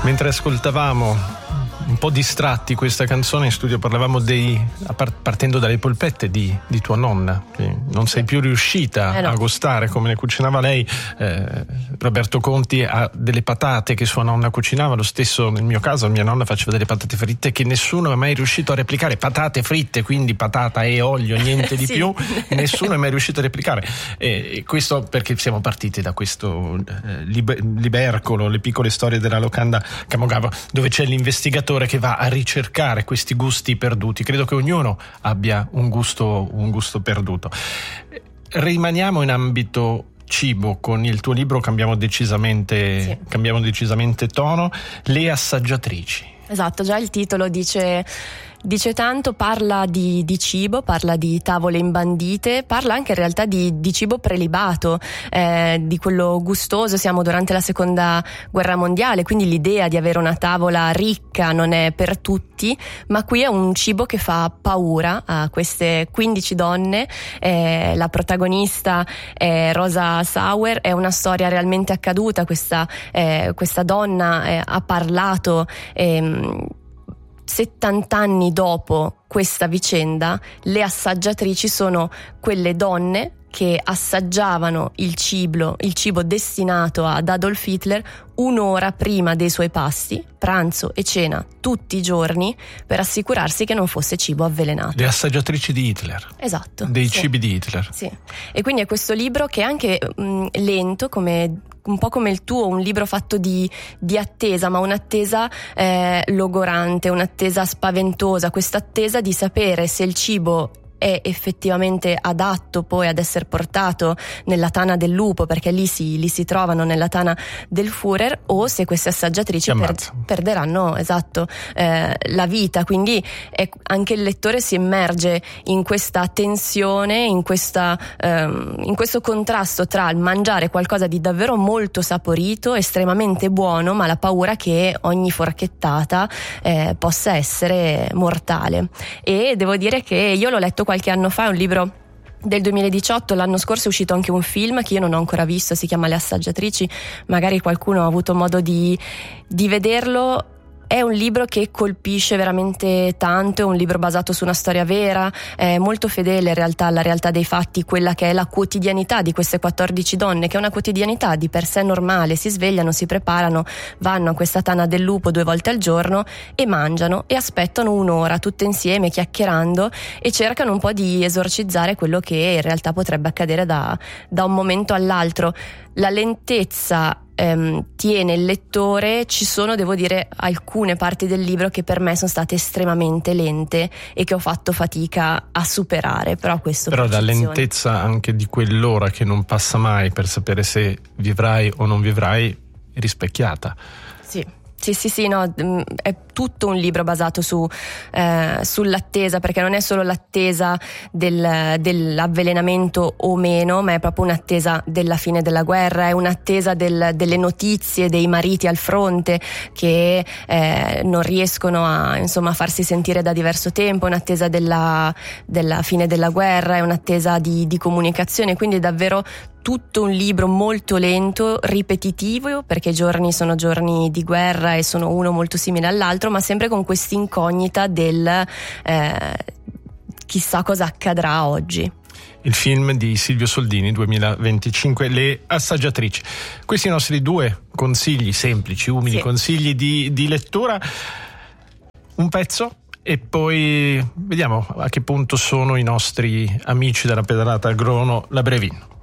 Mentre ascoltavamo un po' distratti questa canzone in studio parlavamo partendo dalle polpette di tua nonna, che non sei più riuscita a gustare come le cucinava lei. Roberto Conti ha delle patate che sua nonna cucinava, lo stesso nel mio caso mia nonna faceva delle patate fritte che nessuno è mai riuscito a replicare, patate fritte, quindi patata e olio, niente di più, nessuno è mai riuscito a replicare, e questo perché siamo partiti da questo libercolo, le piccole storie della locanda Camogava, dove c'è l'investigatore che va a ricercare questi gusti perduti. Credo che ognuno abbia un gusto perduto. Rimaniamo in ambito cibo. Con il tuo libro cambiamo decisamente tono. Le assaggiatrici. Esatto, già il titolo dice tanto, parla di cibo, parla di tavole imbandite, parla anche in realtà di cibo prelibato, di quello gustoso. Siamo durante la seconda guerra mondiale, quindi l'idea di avere una tavola ricca non è per tutti, ma qui è un cibo che fa paura a queste 15 donne. La protagonista è Rosa Sauer, è una storia realmente accaduta. Questa donna ha parlato 70 anni dopo questa vicenda. Le assaggiatrici sono quelle donne che assaggiavano il cibo destinato ad Adolf Hitler un'ora prima dei suoi pasti, pranzo e cena, tutti i giorni, per assicurarsi che non fosse cibo avvelenato. Le assaggiatrici di Hitler. Esatto. Dei cibi di Hitler. Sì. E quindi è questo libro che è anche lento, un po' come il tuo, un libro fatto di attesa, ma un'attesa logorante, un'attesa spaventosa, questa attesa di sapere se il cibo è effettivamente adatto poi ad essere portato nella tana del lupo, perché lì si trovano nella tana del Führer, o se queste assaggiatrici perderanno la vita. Quindi anche il lettore si immerge in questa tensione, in questo contrasto tra il mangiare qualcosa di davvero molto saporito, estremamente buono, ma la paura che ogni forchettata possa essere mortale. E devo dire che io l'ho letto qualche anno fa, è un libro del 2018, l'anno scorso è uscito anche un film che io non ho ancora visto, si chiama Le assaggiatrici, magari qualcuno ha avuto modo di vederlo. È un libro che colpisce veramente tanto, è un libro basato su una storia vera, è molto fedele in realtà alla realtà dei fatti, quella che è la quotidianità di queste 14 donne, che è una quotidianità di per sé normale. Si svegliano, si preparano, vanno a questa tana del lupo 2 volte al giorno e mangiano e aspettano un'ora tutte insieme chiacchierando e cercano un po' di esorcizzare quello che in realtà potrebbe accadere da un momento all'altro. La lentezza tiene il lettore. Ci sono, devo dire, alcune parti del libro che per me sono state estremamente lente e che ho fatto fatica a superare, però la lentezza anche di quell'ora che non passa mai per sapere se vivrai o non vivrai è rispecchiata. Sì, no, è tutto un libro basato sull'attesa, perché non è solo l'attesa dell'avvelenamento o meno, ma è proprio un'attesa della fine della guerra, è un'attesa delle notizie dei mariti al fronte che non riescono a farsi sentire da diverso tempo, è un'attesa della fine della guerra, è un'attesa di comunicazione, quindi è davvero tutto un libro molto lento, ripetitivo, perché i giorni sono giorni di guerra e sono uno molto simile all'altro, ma sempre con quest'incognita del chissà cosa accadrà oggi. Il film di Silvio Soldini 2025, Le assaggiatrici. Questi i nostri 2 consigli semplici, umili, consigli di lettura. Un pezzo e poi vediamo a che punto sono i nostri amici della pedalata al Grono, la Brevin.